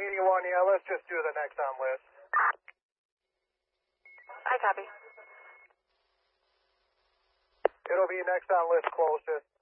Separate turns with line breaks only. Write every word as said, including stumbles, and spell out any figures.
eighty-one, yeah, let's just do the next on list.
I copy.
It'll be next on list closest.